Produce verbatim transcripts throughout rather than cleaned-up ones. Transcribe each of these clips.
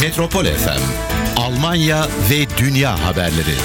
Metropol F M, Almanya ve dünya haberleri.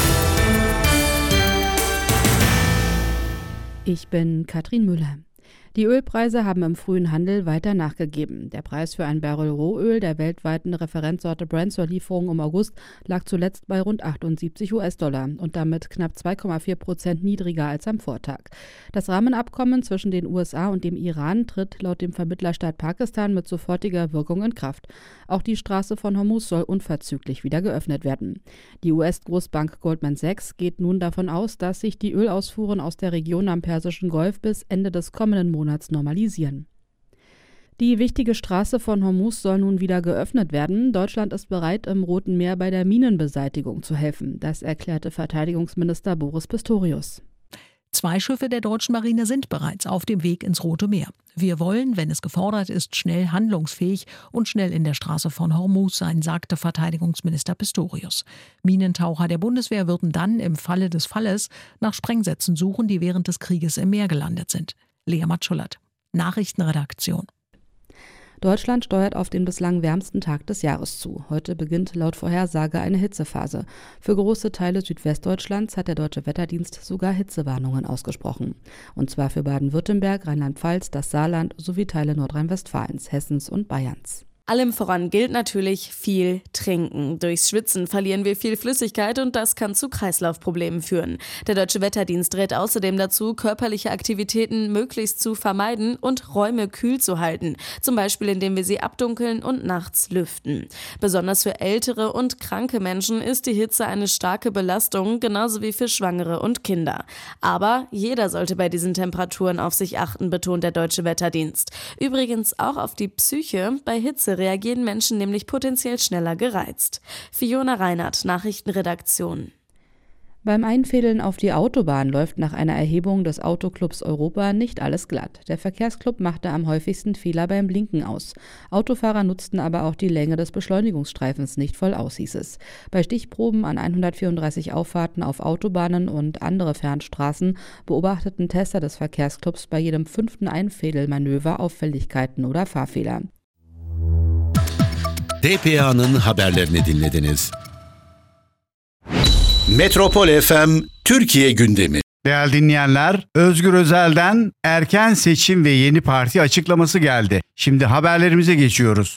Ich bin Katrin Müller. Die Ölpreise haben im frühen Handel weiter nachgegeben. Der Preis für ein Barrel Rohöl der weltweiten Referenzsorte Brent zur Lieferung im August lag zuletzt bei rund achtundsiebzig US-Dollar und damit knapp zwei Komma vier Prozent niedriger als am Vortag. Das Rahmenabkommen zwischen den U S A und dem Iran tritt laut dem Vermittlerstaat Pakistan mit sofortiger Wirkung in Kraft. Auch die Straße von Hormuz soll unverzüglich wieder geöffnet werden. Die U S-Großbank Goldman Sachs geht nun davon aus, dass sich die Ölausfuhren aus der Region am Persischen Golf bis Ende des kommenden Monats normalisieren. Die wichtige Straße von Hormuz soll nun wieder geöffnet werden. Deutschland ist bereit, im Roten Meer bei der Minenbeseitigung zu helfen. Das erklärte Verteidigungsminister Boris Pistorius. Zwei Schiffe der deutschen Marine sind bereits auf dem Weg ins Rote Meer. Wir wollen, wenn es gefordert ist, schnell handlungsfähig und schnell in der Straße von Hormuz sein, sagte Verteidigungsminister Pistorius. Minentaucher der Bundeswehr würden dann im Falle des Falles nach Sprengsätzen suchen, die während des Krieges im Meer gelandet sind. Lea Matschullert, Nachrichtenredaktion. Deutschland steuert auf den bislang wärmsten Tag des Jahres zu. Heute beginnt laut Vorhersage eine Hitzephase. Für große Teile Südwestdeutschlands hat der Deutsche Wetterdienst sogar Hitzewarnungen ausgesprochen. Und zwar für Baden-Württemberg, Rheinland-Pfalz, das Saarland sowie Teile Nordrhein-Westfalens, Hessens und Bayerns. Allem voran gilt natürlich viel trinken. Durchs Schwitzen verlieren wir viel Flüssigkeit und das kann zu Kreislaufproblemen führen. Der Deutsche Wetterdienst rät außerdem dazu, körperliche Aktivitäten möglichst zu vermeiden und Räume kühl zu halten. Zum Beispiel, indem wir sie abdunkeln und nachts lüften. Besonders für ältere und kranke Menschen ist die Hitze eine starke Belastung, genauso wie für Schwangere und Kinder. Aber jeder sollte bei diesen Temperaturen auf sich achten, betont der Deutsche Wetterdienst. Übrigens auch auf die Psyche. Bei Hitze reagieren Menschen nämlich potenziell schneller gereizt. Fiona Reinhardt, Nachrichtenredaktion. Beim Einfädeln auf die Autobahn läuft nach einer Erhebung des Autoclubs Europa nicht alles glatt. Der Verkehrsclub machte am häufigsten Fehler beim Blinken aus. Autofahrer nutzten aber auch die Länge des Beschleunigungsstreifens nicht voll aus, hieß es. Bei Stichproben an hundertvierunddreißig Auffahrten auf Autobahnen und andere Fernstraßen beobachteten Tester des Verkehrsclubs bei jedem fünften Einfädelmanöver Auffälligkeiten oder Fahrfehler. D P A'nın haberlerini dinlediniz. Metropol F M Türkiye gündemi. Değerli dinleyenler, Özgür Özel'den erken seçim ve yeni parti açıklaması geldi. Şimdi haberlerimize geçiyoruz.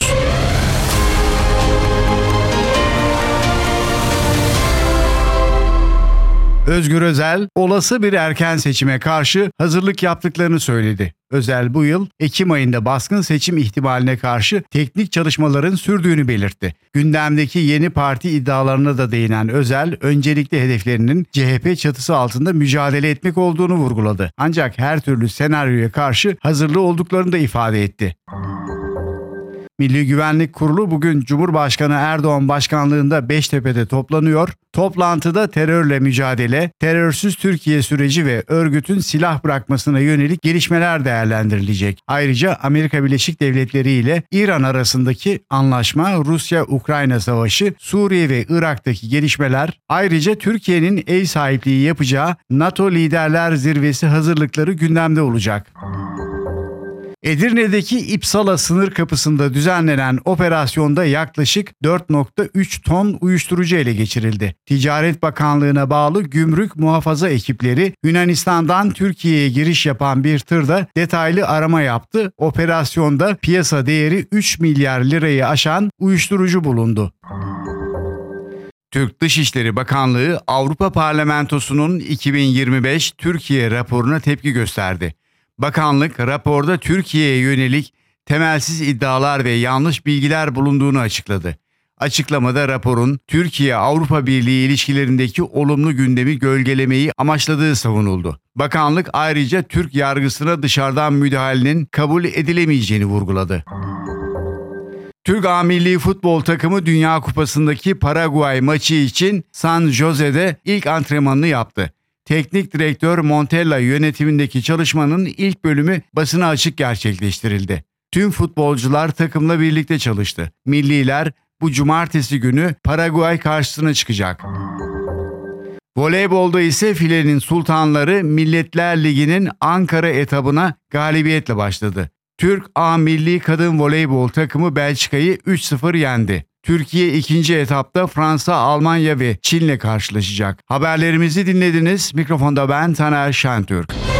Özgür Özel, olası bir erken seçime karşı hazırlık yaptıklarını söyledi. Özel bu yıl Ekim ayında baskın seçim ihtimaline karşı teknik çalışmaların sürdüğünü belirtti. Gündemdeki yeni parti iddialarına da değinen Özel, öncelikli hedeflerinin C H P çatısı altında mücadele etmek olduğunu vurguladı. Ancak her türlü senaryoya karşı hazırlığı olduklarını da ifade etti. Milli Güvenlik Kurulu bugün Cumhurbaşkanı Erdoğan başkanlığında Beştepe'de toplanıyor. Toplantıda terörle mücadele, terörsüz Türkiye süreci ve örgütün silah bırakmasına yönelik gelişmeler değerlendirilecek. Ayrıca Amerika Birleşik Devletleri ile İran arasındaki anlaşma, Rusya-Ukrayna savaşı, Suriye ve Irak'taki gelişmeler, ayrıca Türkiye'nin ev sahipliği yapacağı NATO Liderler Zirvesi hazırlıkları gündemde olacak. Edirne'deki İpsala sınır kapısında düzenlenen operasyonda yaklaşık dört nokta üç ton uyuşturucu ele geçirildi. Ticaret Bakanlığı'na bağlı gümrük muhafaza ekipleri Yunanistan'dan Türkiye'ye giriş yapan bir tırda detaylı arama yaptı. Operasyonda piyasa değeri üç milyar lirayı aşan uyuşturucu bulundu. Türk Dışişleri Bakanlığı Avrupa Parlamentosu'nun iki bin yirmi beş Türkiye raporuna tepki gösterdi. Bakanlık raporda Türkiye'ye yönelik temelsiz iddialar ve yanlış bilgiler bulunduğunu açıkladı. Açıklamada raporun Türkiye-Avrupa Birliği ilişkilerindeki olumlu gündemi gölgelemeyi amaçladığı savunuldu. Bakanlık ayrıca Türk yargısına dışarıdan müdahalenin kabul edilemeyeceğini vurguladı. Türk A Milli Futbol takımı Dünya Kupası'ndaki Paraguay maçı için San Jose'de ilk antrenmanını yaptı. Teknik direktör Montella yönetimindeki çalışmanın ilk bölümü basına açık gerçekleştirildi. Tüm futbolcular takımla birlikte çalıştı. Milliler bu cumartesi günü Paraguay karşısına çıkacak. Voleybolda ise filenin sultanları Milletler Ligi'nin Ankara etabına galibiyetle başladı. Türk A Milli Kadın Voleybol takımı Belçika'yı üç sıfır yendi. Türkiye ikinci etapta Fransa, Almanya ve Çin'le karşılaşacak. Haberlerimizi dinlediniz. Mikrofonda ben Taner Şentürk.